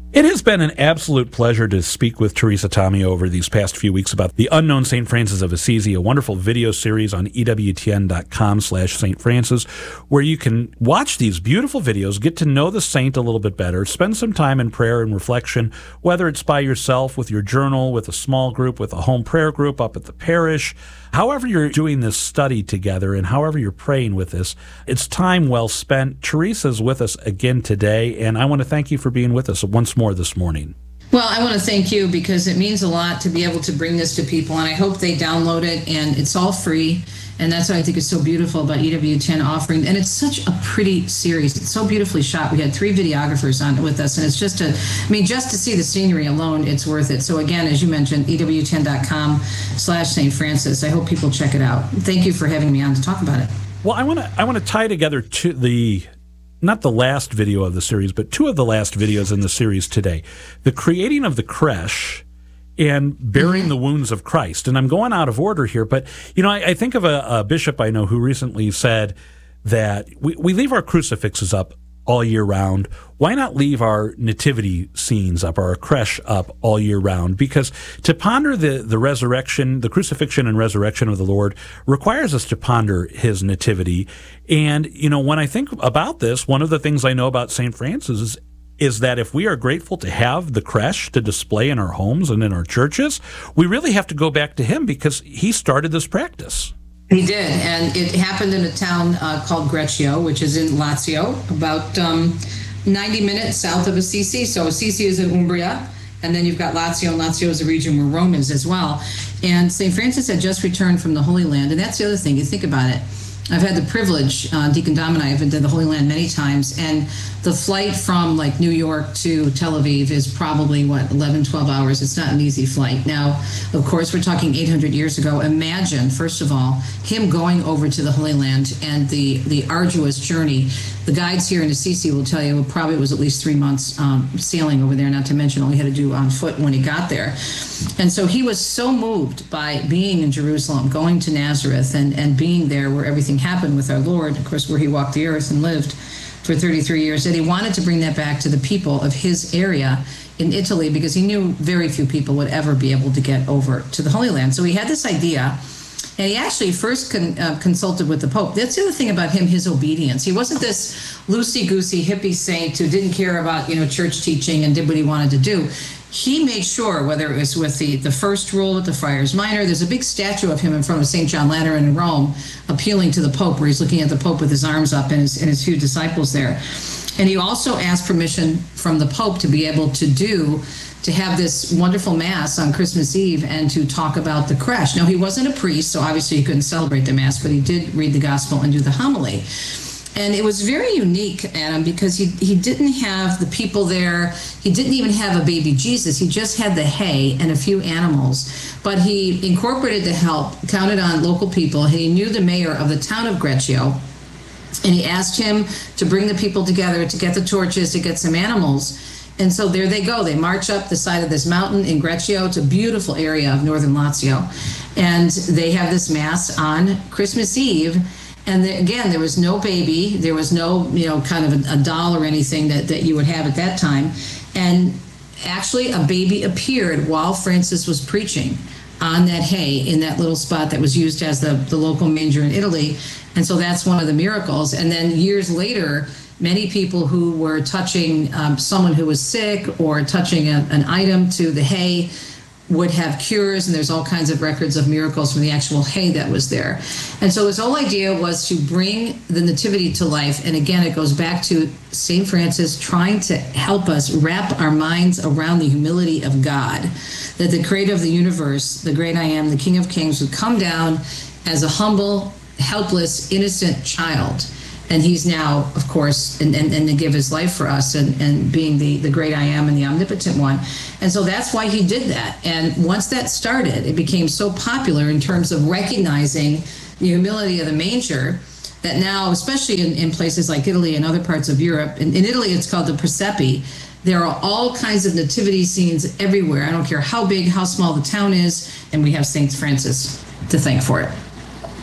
It has been an absolute pleasure to speak with Teresa Tomeo over these past few weeks about the unknown St. Francis of Assisi, a wonderful video series on EWTN.com/St. Francis, where you can watch these beautiful videos, get to know the saint a little bit better, spend some time in prayer and reflection, whether it's by yourself, with your journal, with a small group, with a home prayer group up at the parish. However you're doing this study together and however you're praying with this, it's time well spent. Teresa's with us again today, and I want to thank you for being with us once more this morning. Well, I want to thank you because it means a lot to be able to bring this to people, and I hope they download it, and it's all free, and that's what I think is so beautiful about EWTN offering, and it's such a pretty series. It's so beautifully shot. We had 3 videographers on it with us, and it's just just to see the scenery alone, it's worth it. So again, as you mentioned, EWTN.com/St. Francis. I hope people check it out. Thank you for having me on to talk about it. Well, I want to tie together not the last video of the series, but 2 of the last videos in the series today. The creating of the creche and bearing the wounds of Christ. And I'm going out of order here, but I think of a bishop I know who recently said that we leave our crucifixes up all year round. Why not leave our nativity scenes up, our creche up all year round? Because to ponder the resurrection, the crucifixion and resurrection of the Lord requires us to ponder his nativity. And, when I think about this, one of the things I know about St. Francis is that if we are grateful to have the creche to display in our homes and in our churches, we really have to go back to him because he started this practice. He did, and it happened in a town called Greccio, which is in Lazio, about 90 minutes south of Assisi. So Assisi is in Umbria, and then you've got Lazio, and Lazio is a region where Rome is as well. And St. Francis had just returned from the Holy Land, and that's the other thing. You think about it. I've had the privilege, Deacon Dom and I have been to the Holy Land many times, and the flight from like New York to Tel Aviv is probably, 11, 12 hours. It's not an easy flight. Now, of course, we're talking 800 years ago. Imagine, first of all, him going over to the Holy Land and the arduous journey. The guides here in Assisi will tell you probably it was at least 3 months sailing over there, not to mention all he had to do on foot when he got there. And so he was so moved by being in Jerusalem, going to Nazareth, and being there where everything happened with our Lord, of course, where he walked the earth and lived for 33 years, that he wanted to bring that back to the people of his area in Italy because he knew very few people would ever be able to get over to the Holy Land. So he had this idea, and he actually first consulted with the Pope. That's the other thing about him, his obedience. He wasn't this loosey-goosey hippie saint who didn't care about church teaching and did what he wanted to do. He made sure, whether it was with the first rule with the Friars Minor, there's a big statue of him in front of St. John Lateran in Rome, appealing to the Pope, where he's looking at the Pope with his arms up and his few disciples there. And he also asked permission from the Pope to be able to have this wonderful Mass on Christmas Eve and to talk about the creche. Now, he wasn't a priest, so obviously he couldn't celebrate the Mass, but he did read the Gospel and do the homily. And it was very unique, Adam, because he didn't have the people there. He didn't even have a baby Jesus. He just had the hay and a few animals. But he incorporated the help, counted on local people. He knew the mayor of the town of Greccio, and he asked him to bring the people together to get the torches, to get some animals. And so there they go. They march up the side of this mountain in Greccio. It's a beautiful area of northern Lazio. And they have this Mass on Christmas Eve. And again, there was no baby, there was no, kind of a doll or anything that you would have at that time. And actually a baby appeared while Francis was preaching on that hay in that little spot that was used as the local manger in Italy. And so that's one of the miracles. And then years later, many people who were touching someone who was sick or touching an item to the hay would have cures, and there's all kinds of records of miracles from the actual hay that was there. And so his whole idea was to bring the nativity to life. And again, it goes back to St. Francis trying to help us wrap our minds around the humility of God, that the creator of the universe, the great I am, the King of Kings, would come down as a humble, helpless, innocent child. And he's now, of course, and to give his life for us and being the great I am and the omnipotent one. And so that's why he did that. And once that started, it became so popular in terms of recognizing the humility of the manger that now, especially in places like Italy and other parts of Europe, in Italy it's called the Presepe, there are all kinds of nativity scenes everywhere. I don't care how big, how small the town is, and we have St. Francis to thank for it.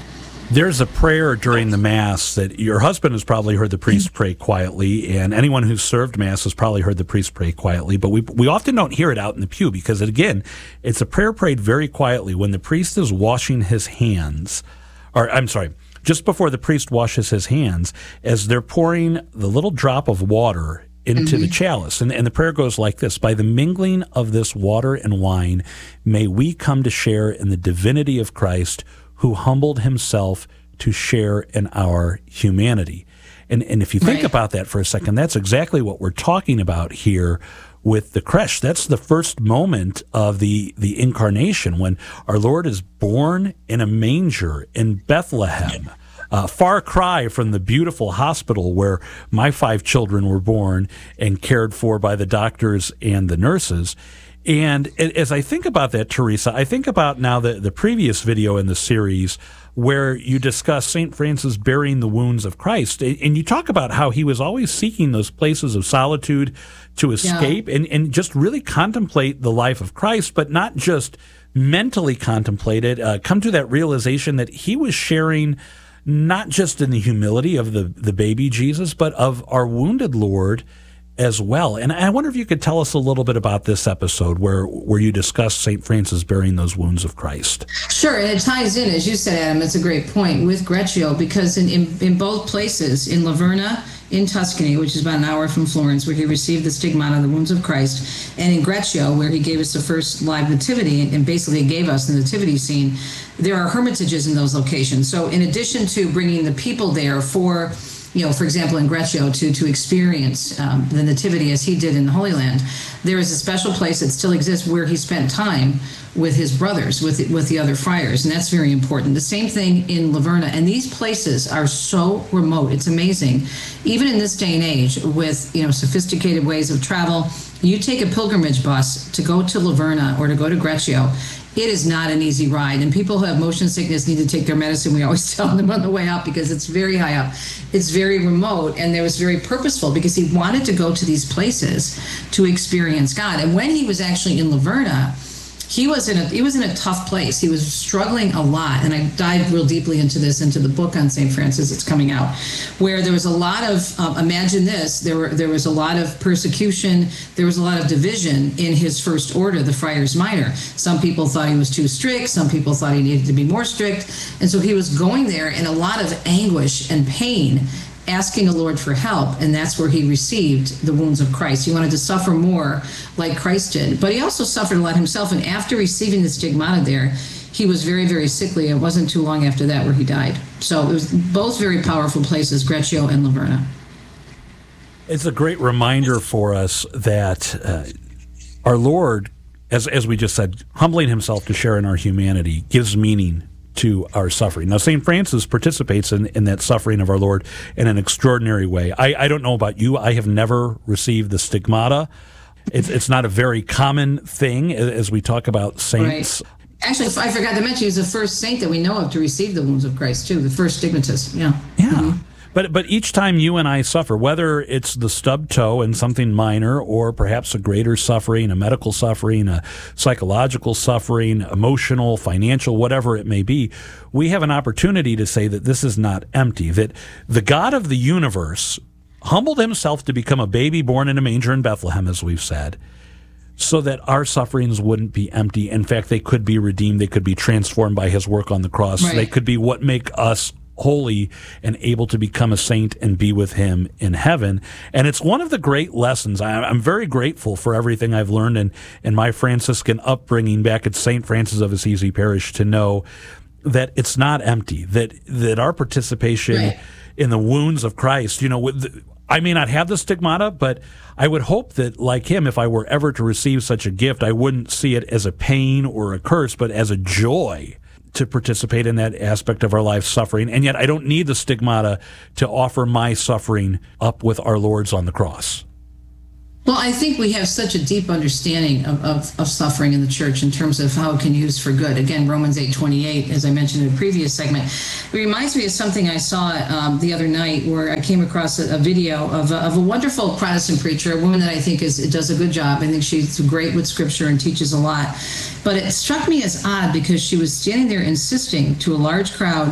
There's a prayer during the Mass that your husband has probably heard the priest pray quietly, and anyone who's served Mass has probably heard the priest pray quietly, but we often don't hear it out in the pew because, again, it's a prayer prayed very quietly when the priest is washing his hands, or I'm sorry, just before the priest washes his hands, as they're pouring the little drop of water into the chalice. And the prayer goes like this: by the mingling of this water and wine, may we come to share in the divinity of Christ, who humbled himself to share in our humanity. And if you think about that for a second, that's exactly what we're talking about here with the creche. That's the first moment of the incarnation, when our Lord is born in a manger in Bethlehem. Far cry from the beautiful hospital where my 5 children were born and cared for by the doctors and the nurses. And as I think about that, Teresa, I think about now the previous video in the series where you discuss St. Francis bearing the wounds of Christ. And you talk about how he was always seeking those places of solitude to escape and just really contemplate the life of Christ, but not just mentally contemplate it, come to that realization that he was sharing not just in the humility of the baby Jesus, but of our wounded Lord as well. And I wonder if you could tell us a little bit about this episode where you discuss St. Francis bearing those wounds of Christ. Sure, and it ties in, as you said, Adam, it's a great point, with Greccio, because in both places, in Laverna, in Tuscany, which is about an hour from Florence, where he received the stigmata, the wounds of Christ, and in Greccio, where he gave us the first live nativity, and basically gave us the nativity scene, there are hermitages in those locations. So in addition to bringing the people there for example, in Greccio, to experience the Nativity as he did in the Holy Land, there is a special place that still exists where he spent time with his brothers, with the other friars, and that's very important. The same thing in Laverna, and these places are so remote. It's amazing. Even in this day and age, with sophisticated ways of travel, you take a pilgrimage bus to go to Laverna or to go to Greccio. It is not an easy ride, and people who have motion sickness need to take their medicine. We always tell them on the way up because it's very high up. It's very remote, and it was very purposeful because he wanted to go to these places to experience God. And when he was actually in Laverna, he was in a tough place. He was struggling a lot, and I dive real deeply into the book on St. Francis. It's coming out, where there was a lot of imagine this. There was a lot of persecution. There was a lot of division in his first order, the Friars Minor. Some people thought he was too strict. Some people thought he needed to be more strict, and so he was going there in a lot of anguish and pain, asking the Lord for help, and that's where he received the wounds of Christ. He wanted to suffer more like Christ did, but he also suffered a lot himself, and after receiving the stigmata there, he was very, very sickly. It wasn't too long after that where he died. So it was both very powerful places, Greccio and Laverna. It's a great reminder for us that our Lord, as we just said, humbling himself to share in our humanity, gives meaning to our suffering. Now, St. Francis participates in that suffering of our Lord in an extraordinary way. I don't know about you. I have never received the stigmata. It's not a very common thing as we talk about saints. Right. Actually, I forgot to mention, he's the first saint that we know of to receive the wounds of Christ, too, the first stigmatist. Yeah. Mm-hmm. But each time you and I suffer, whether it's the stub toe and something minor, or perhaps a greater suffering, a medical suffering, a psychological suffering, emotional, financial, whatever it may be, we have an opportunity to say that this is not empty, that the God of the universe humbled himself to become a baby born in a manger in Bethlehem, as we've said, so that our sufferings wouldn't be empty. In fact, they could be redeemed. They could be transformed by his work on the cross. Right. They could be what make us holy and able to become a saint and be with him in heaven. And it's one of the great lessons. I'm very grateful for everything I've learned in my Franciscan upbringing back at St. Francis of Assisi Parish to know that it's not empty, that our participation in the wounds of Christ, I may not have the stigmata, but I would hope that, like him, if I were ever to receive such a gift, I wouldn't see it as a pain or a curse, but as a joy to participate in that aspect of our life suffering. And yet I don't need the stigmata to offer my suffering up with our Lord's on the cross. Well, I think we have such a deep understanding of suffering in the church in terms of how it can be used for good. Again, Romans 8:28, as I mentioned in a previous segment, it reminds me of something I saw the other night where I came across a video of a wonderful Protestant preacher, a woman that I think does a good job. I think she's great with scripture and teaches a lot. But it struck me as odd because she was standing there insisting to a large crowd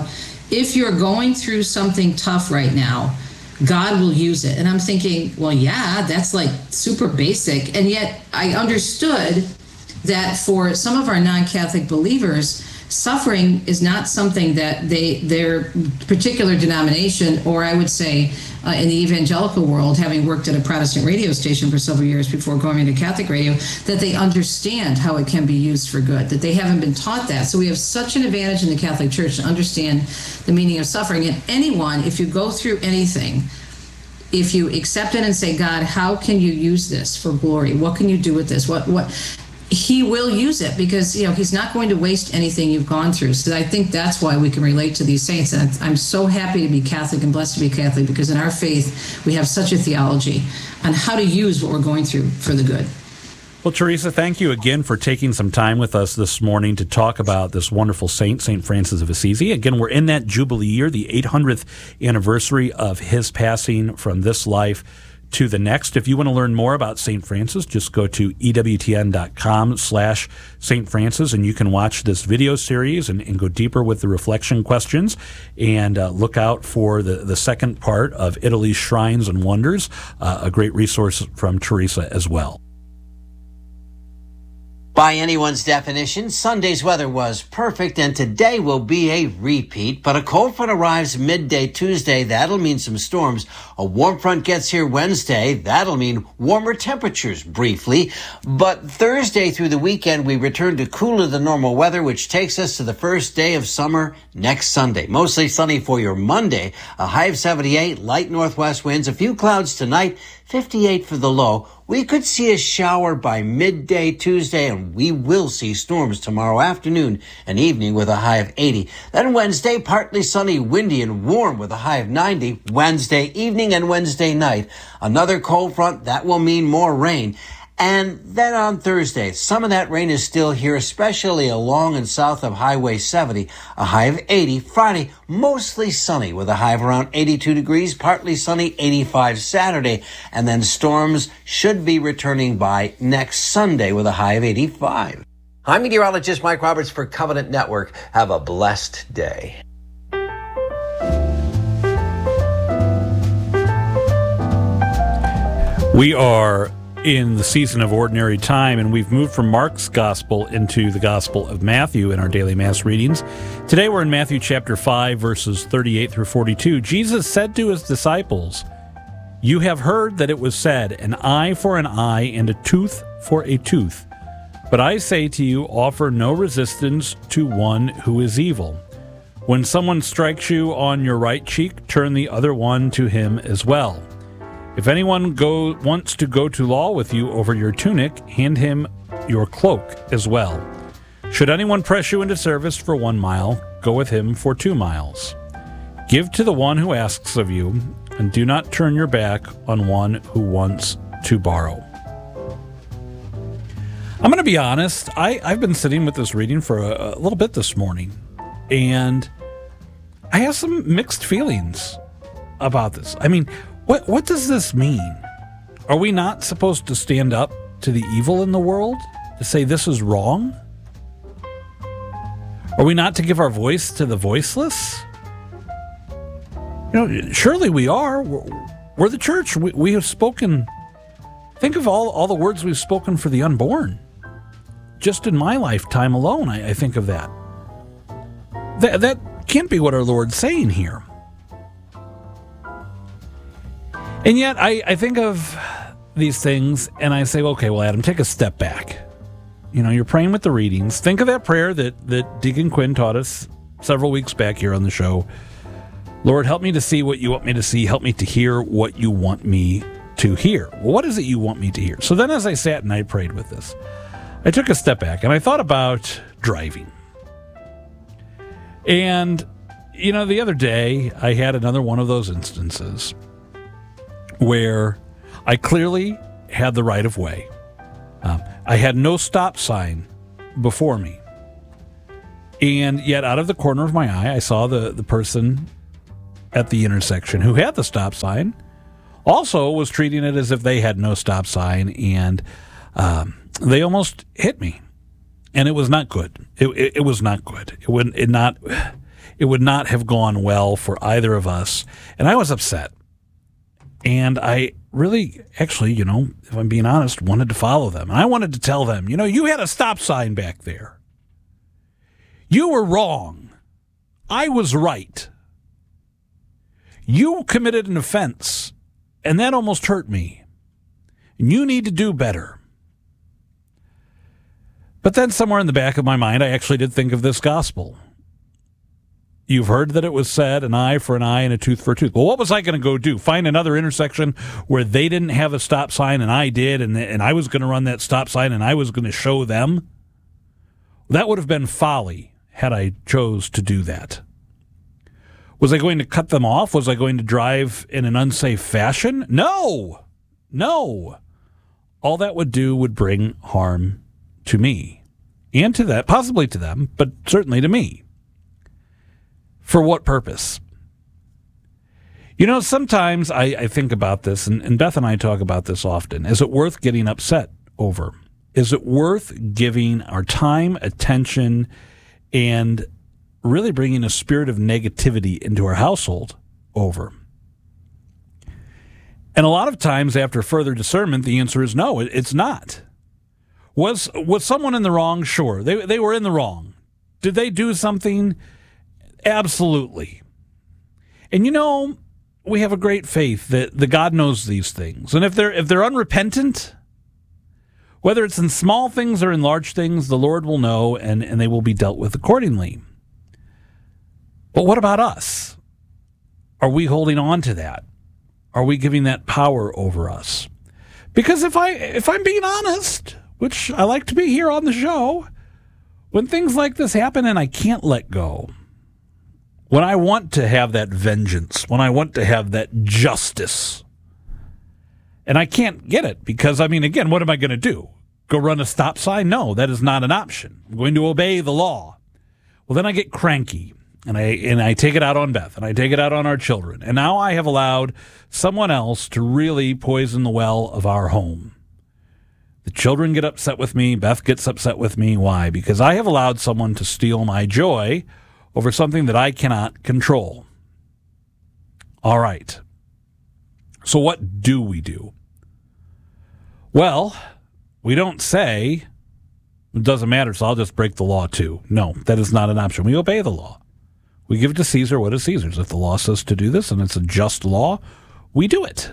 if you're going through something tough right now, God will use it. And I'm thinking, well, yeah, that's like super basic. And yet I understood that for some of our non-Catholic believers, suffering is not something that their particular denomination, or I would say in the evangelical world, having worked at a Protestant radio station for several years before going into Catholic radio, that they understand how it can be used for good, that they haven't been taught that. So we have such an advantage in the Catholic Church to understand the meaning of suffering. And anyone, if you go through anything, if you accept it and say, God, how can you use this for glory? What can you do with this? What He will use it, because he's not going to waste anything you've gone through. So I think that's why we can relate to these saints. And I'm so happy to be Catholic and blessed to be Catholic, because in our faith we have such a theology on how to use what we're going through for the good. Well, Teresa, thank you again for taking some time with us this morning to talk about this wonderful saint, St. Francis of Assisi. Again, we're in that Jubilee year, the 800th anniversary of his passing from this life to the next. If you want to learn more about St. Francis, just go to EWTN.com/St. Francis, and you can watch this video series and go deeper with the reflection questions, and look out for the second part of Italy's Shrines and Wonders, a great resource from Teresa as well. By anyone's definition, Sunday's weather was perfect, and today will be a repeat. But a cold front arrives midday Tuesday. That'll mean some storms. A warm front gets here Wednesday. That'll mean warmer temperatures briefly. But Thursday through the weekend, we return to cooler than normal weather, which takes us to the first day of summer next Sunday. Mostly sunny for your Monday. A high of 78, light northwest winds, a few clouds tonight, 58 for the low. We could see a shower by midday Tuesday, and we will see storms tomorrow afternoon and evening with a high of 80. Then Wednesday, partly sunny, windy, and warm with a high of 90. Wednesday evening and Wednesday night, another cold front. That will mean more rain. And then on Thursday, some of that rain is still here, especially along and south of Highway 70, a high of 80. Friday, mostly sunny with a high of around 82 degrees, partly sunny, 85 Saturday. And then storms should be returning by next Sunday with a high of 85. I'm meteorologist Mike Roberts for Covenant Network. Have a blessed day. We are in the season of ordinary time, and we've moved from Mark's gospel into the Gospel of Matthew in our daily Mass readings. Today we're in Matthew chapter 5, verses 38 through 42. Jesus said to his disciples, "You have heard that it was said, an eye for an eye and a tooth for a tooth. But I say to you, offer no resistance to one who is evil. When someone strikes you on your right cheek, turn the other one to him as well. If anyone wants to go to law with you over your tunic, hand him your cloak as well. Should anyone press you into service for 1 mile, go with him for 2 miles. Give to the one who asks of you, and do not turn your back on one who wants to borrow." I'm going to be honest, I've been sitting with this reading for a little bit this morning, and I have some mixed feelings about this. I mean, what does this mean? Are we not supposed to stand up to the evil in the world, to say this is wrong? Are we not to give our voice to the voiceless? Surely we are. We're the church. We have spoken. Think of all the words we've spoken for the unborn. Just in my lifetime alone, I think of that. That can't be what our Lord's saying here. And yet, I think of these things, and I say, okay, well, Adam, take a step back. You're praying with the readings. Think of that prayer that Deacon Quinn taught us several weeks back here on the show. Lord, help me to see what you want me to see. Help me to hear what you want me to hear. Well, what is it you want me to hear? So then as I sat and I prayed with this, I took a step back, and I thought about driving. And, the other day, I had another one of those instances where I clearly had the right of way. I had no stop sign before me. And yet out of the corner of my eye, I saw the person at the intersection who had the stop sign also was treating it as if they had no stop sign, and they almost hit me. And it was not good. It was not good. It would not have gone well for either of us. And I was upset. And I really, actually, if I'm being honest, wanted to follow them. And I wanted to tell them, you had a stop sign back there. You were wrong. I was right. You committed an offense, and that almost hurt me. And you need to do better. But then somewhere in the back of my mind, I actually did think of this gospel. You've heard that it was said, an eye for an eye and a tooth for a tooth. Well, what was I going to go do? Find another intersection where they didn't have a stop sign and I did, and I was going to run that stop sign and I was going to show them? That would have been folly had I chose to do that. Was I going to cut them off? Was I going to drive in an unsafe fashion? No. All that would do would bring harm to me and to that, possibly to them, but certainly to me. For what purpose? Sometimes I think about this, and Beth and I talk about this often. Is it worth getting upset over? Is it worth giving our time, attention, and really bringing a spirit of negativity into our household over? And a lot of times after further discernment, the answer is no, it's not. Was someone in the wrong? Sure. They were in the wrong. Did they do something? Absolutely. And we have a great faith that the God knows these things. And if they're unrepentant, whether it's in small things or in large things, the Lord will know and they will be dealt with accordingly. But what about us? Are we holding on to that? Are we giving that power over us? Because if I'm being honest, which I like to be here on the show, when things like this happen and I can't let go, when I want to have that vengeance, when I want to have that justice, and I can't get it because, again, what am I going to do? Go run a stop sign? No, that is not an option. I'm going to obey the law. Well, then I get cranky, and I take it out on Beth, and I take it out on our children. And now I have allowed someone else to really poison the well of our home. The children get upset with me. Beth gets upset with me. Why? Because I have allowed someone to steal my joy over something that I cannot control. All right. So what do we do? Well, we don't say, it doesn't matter, so I'll just break the law too. No, that is not an option. We obey the law. We give to Caesar what is Caesar's. If the law says to do this and it's a just law, we do it.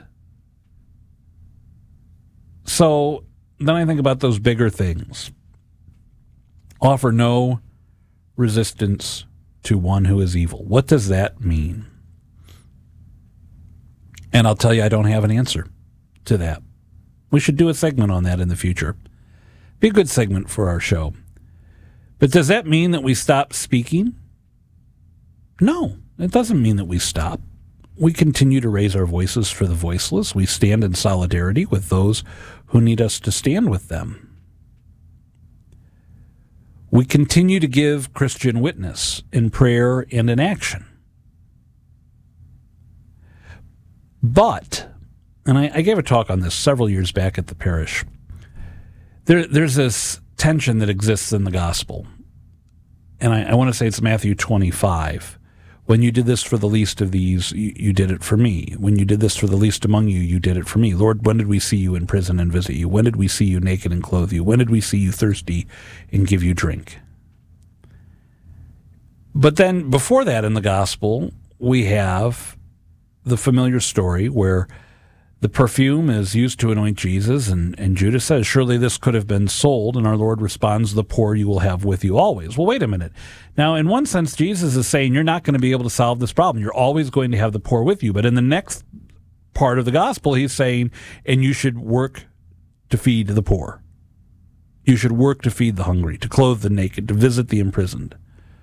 So then I think about those bigger things. Offer no resistance to one who is evil. What does that mean? And I'll tell you, I don't have an answer to that. We should do a segment on that in the future. Be a good segment for our show. But does that mean that we stop speaking? No, it doesn't mean that we stop. We continue to raise our voices for the voiceless. We stand in solidarity with those who need us to stand with them. We continue to give Christian witness in prayer and in action. But, and I gave a talk on this several years back at the parish, there's this tension that exists in the gospel. And I want to say it's Matthew 25. When you did this for the least of these, you did it for me. When you did this for the least among you, you did it for me. Lord, when did we see you in prison and visit you? When did we see you naked and clothe you? When did we see you thirsty and give you drink? But then before that in the gospel, we have the familiar story where the perfume is used to anoint Jesus, and Judas says, surely this could have been sold, and our Lord responds, the poor you will have with you always. Well, wait a minute. Now, in one sense, Jesus is saying you're not going to be able to solve this problem. You're always going to have the poor with you. But in the next part of the gospel, he's saying, and you should work to feed the poor. You should work to feed the hungry, to clothe the naked, to visit the imprisoned.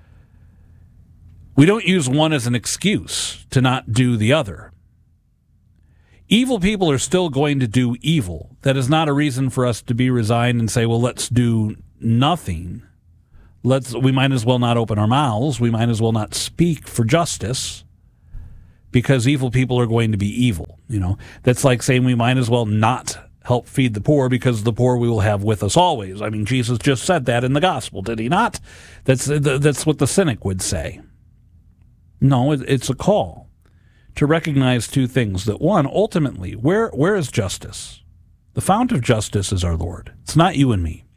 We don't use one as an excuse to not do the other. Evil people are still going to do evil. That is not a reason for us to be resigned and say, well, let's do nothing. We might as well not open our mouths. We might as well not speak for justice because evil people are going to be evil. That's like saying we might as well not help feed the poor because the poor we will have with us always. I mean, Jesus just said that in the gospel, did he not? That's what the cynic would say. No, it's a call to recognize two things. That one, ultimately, where is justice? The fount of justice is our Lord. It's not you and me.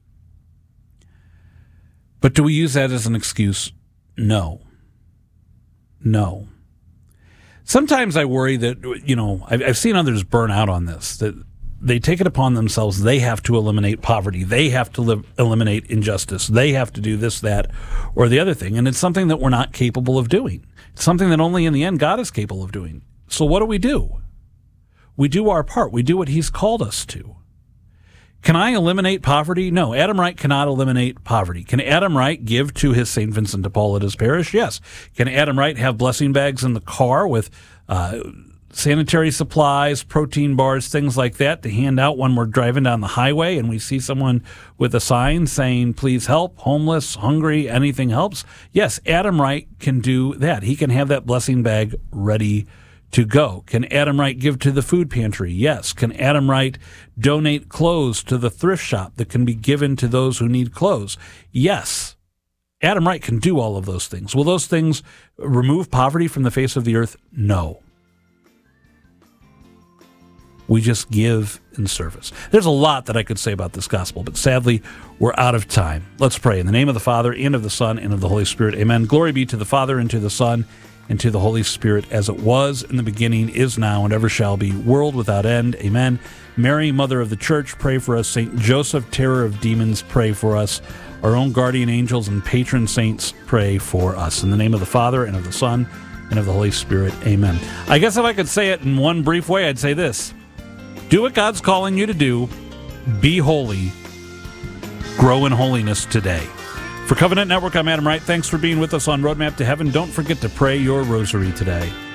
But do we use that as an excuse? No. No. Sometimes I worry that, I've seen others burn out on this, that they take it upon themselves. They have to eliminate poverty. They have to eliminate injustice. They have to do this, that, or the other thing. And it's something that we're not capable of doing. It's something that only in the end God is capable of doing. So what do? We do our part. We do what he's called us to. Can I eliminate poverty? No, Adam Wright cannot eliminate poverty. Can Adam Wright give to his St. Vincent de Paul at his parish? Yes. Can Adam Wright have blessing bags in the car with sanitary supplies, protein bars, things like that to hand out when we're driving down the highway and we see someone with a sign saying, please help, homeless, hungry, anything helps? Yes, Adam Wright can do that. He can have that blessing bag ready to go. Can Adam Wright give to the food pantry? Yes. Can Adam Wright donate clothes to the thrift shop that can be given to those who need clothes? Yes. Adam Wright can do all of those things. Will those things remove poverty from the face of the earth? No. We just give in service. There's a lot that I could say about this gospel, but sadly, we're out of time. Let's pray. In the name of the Father, and of the Son, and of the Holy Spirit. Amen. Glory be to the Father, and to the Son, and to the Holy Spirit, as it was in the beginning, is now, and ever shall be, world without end. Amen. Mary, Mother of the Church, pray for us. St. Joseph, terror of demons, pray for us. Our own guardian angels and patron saints, pray for us. In the name of the Father, and of the Son, and of the Holy Spirit. Amen. I guess if I could say it in one brief way, I'd say this. Do what God's calling you to do. Be holy. Grow in holiness today. For Covenant Network, I'm Adam Wright. Thanks for being with us on Roadmap to Heaven. Don't forget to pray your rosary today.